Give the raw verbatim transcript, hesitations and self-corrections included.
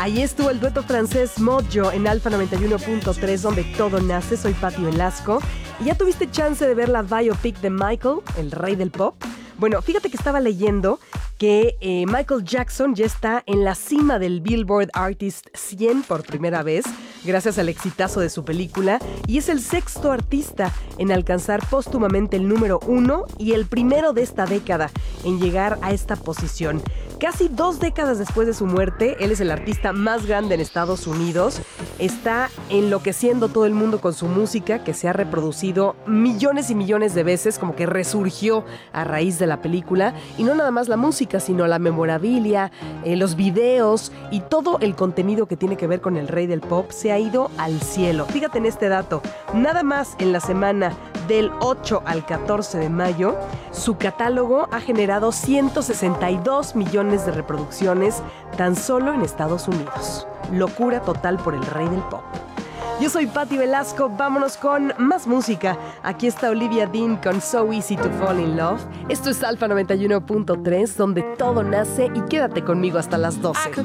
Ahí estuvo el dueto francés Mojo en Alfa noventa y uno punto tres, donde todo nace. Soy Patti Velasco. ¿Y ya tuviste chance de ver la biopic de Michael, el rey del pop? Bueno, fíjate que estaba leyendo que eh, Michael Jackson ya está en la cima del Billboard Artist cien por primera vez, gracias al exitazo de su película, y es el sexto artista en alcanzar póstumamente el número uno y el primero de esta década en llegar a esta posición. Casi dos décadas después de su muerte, él es el artista más grande en Estados Unidos. Está enloqueciendo todo el mundo con su música, que se ha reproducido millones y millones de veces, como que resurgió a raíz de la película. Y no nada más la música, sino la memorabilia, eh, los videos y todo el contenido que tiene que ver con el rey del pop se ha ido al cielo. Fíjate en este dato, nada más en la semana del ocho al catorce de mayo, su catálogo ha generado ciento sesenta y dos millones de reproducciones tan solo en Estados Unidos. Locura total por el rey del pop. Yo soy Patti Velasco, vámonos con más música. Aquí está Olivia Dean con So Easy to Fall in Love. Esto es Alfa noventa y uno punto tres, donde todo nace, y quédate conmigo hasta las doce.